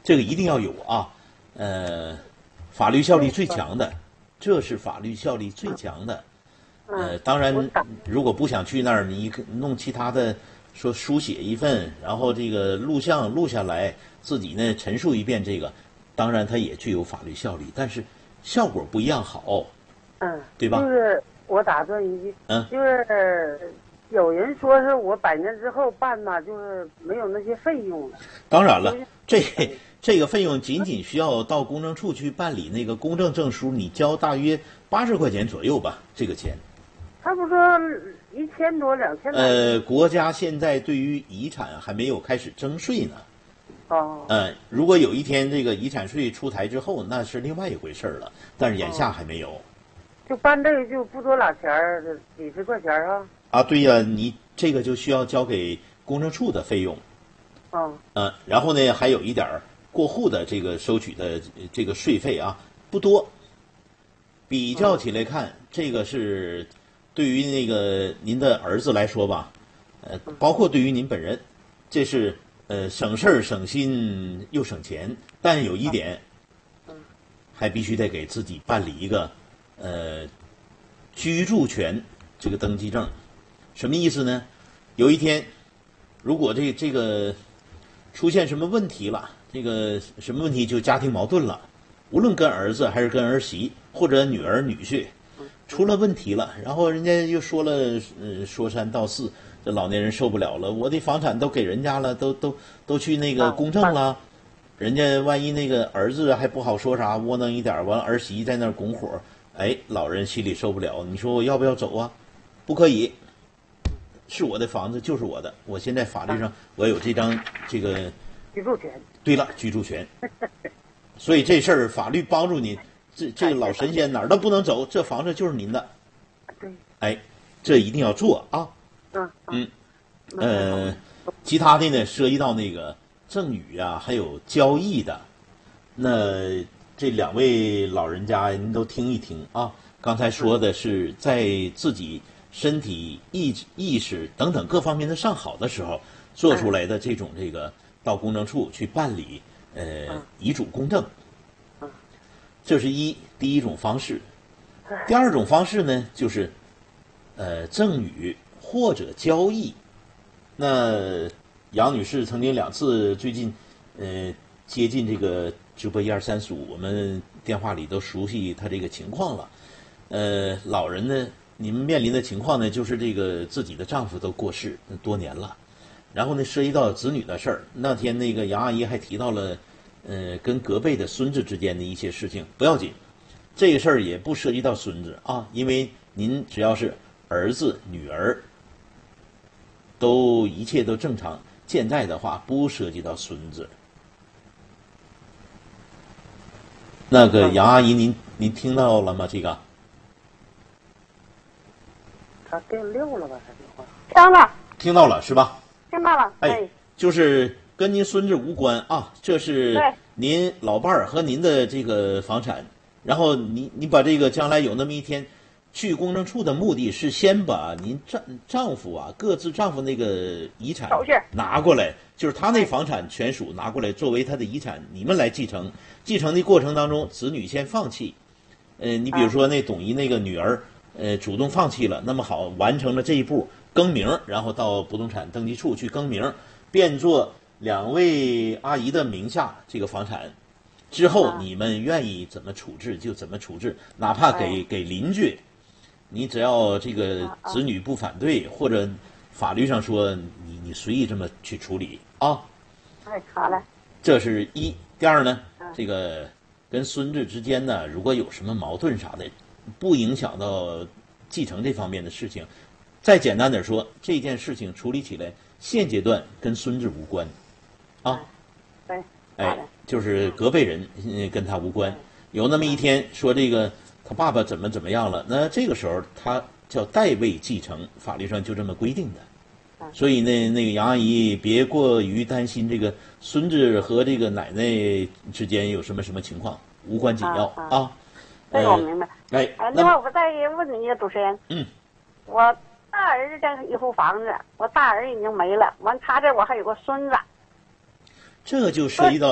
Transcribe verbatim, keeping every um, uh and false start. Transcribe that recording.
这个一定要有啊，呃，法律效力最强的，这是法律效力最强的。呃，当然，如果不想去那儿，你弄其他的，说书写一份，然后这个录像录下来，自己呢陈述一遍这个，当然它也具有法律效力，但是效果不一样好， 嗯， 对吧？ 就是我打断一句， 嗯， 就是有人说是我百年之后办呢，就是没有那些费用了。 当然了，这这个费用仅仅需要到公证处去办理那个公证证书，你交大约八十块钱左右吧，这个钱。 他不说一千多两千多？ 呃，国家现在对于遗产还没有开始征税呢。 哦。 呃，如果有一天这个遗产税出台之后，那是另外一回事了。但是眼下还没有。哦、 就办这个就不多俩钱儿，几十块钱啊。 啊，对呀、啊，你这个就需要交给公证处的费用。 哦。 呃，然后呢，还有一点过户的这个收取的这个税费啊，不多。比较起来看，嗯、这个是。对于那个您的儿子来说吧，呃，包括对于您本人，这是呃省事儿省心又省钱，但有一点，还必须得给自己办理一个呃居住权这个登记证。什么意思呢？有一天，如果这这个出现什么问题了，这个什么问题就家庭矛盾了，无论跟儿子还是跟儿媳或者女儿女婿。出了问题了，然后人家又说了，呃，说三道四，这老年人受不了了，我的房产都给人家了，都都都去那个公证了，人家万一那个儿子还不好说啥，窝囊一点，完了儿媳在那儿拱火，哎，老人心里受不了，你说我要不要走啊？不可以，是我的房子就是我的，我现在法律上我有这张这个居住权。 对了，居住权，所以这事儿法律帮助你。这这个老神仙哪儿都不能走，这房子就是您的。 对。 哎，这一定要做啊。 嗯嗯。呃，其他的呢，涉及到那个赠与啊，还有交易的，那这两位老人家您都听一听啊。刚才说的是在自己身体意意识等等各方面的上好的时候做出来的这种这个到公证处去办理呃遗嘱公证。这是一第一种方式，第二种方式呢，就是呃赠与或者交易。那杨女士曾经两次最近呃接近这个直播一二三四五，我们电话里都熟悉她这个情况了。呃，老人呢，你们面临的情况呢，就是这个自己的丈夫都过世多年了，然后呢涉及到子女的事儿。那天那个杨阿姨还提到了。呃，跟隔辈的孙子之间的一些事情不要紧，这个事儿也不涉及到孙子啊，因为您只要是儿子、女儿，都一切都正常健在的话，不涉及到孙子。那个杨阿姨，您您听到了吗？这个？ 他电溜了吧？他电话。 听了。 听到了是吧？ 听到了。 哎，就是。跟您孙子无关啊，这是您老伴儿和您的这个房产，然后你你把这个将来有那么一天，去公证处的目的是先把您丈丈夫啊各自丈夫那个遗产拿过来，就是他那房产全属拿过来作为他的遗产，你们来继承。继承的过程当中，子女先放弃，呃，你比如说那董姨那个女儿，呃，主动放弃了，那么好，完成了这一步更名，然后到不动产登记处去更名，变作。两位阿姨的名下这个房产，之后你们愿意怎么处置就怎么处置，哪怕给给邻居，你只要这个子女不反对，或者法律上说你你随意这么去处理啊。 哎，好嘞。 这是一，第二呢，这个跟孙子之间呢，如果有什么矛盾啥的，不影响到继承这方面的事情。再简单点说，这件事情处理起来，现阶段跟孙子无关。啊， 对， 哎，就是隔辈人，嗯，跟他无关。有那么一天说这个他爸爸怎么怎么样了，那这个时候他叫代位继承，法律上就这么规定的。所以呢，那个杨阿姨别过于担心这个孙子和这个奶奶之间有什么什么情况，无关紧要啊。啊这个我明白。 哎， 另外我再问你一个主持人， 嗯， 我大儿子这一户房子，我大儿已经没了，完他这我还有个孙子。 这就涉及到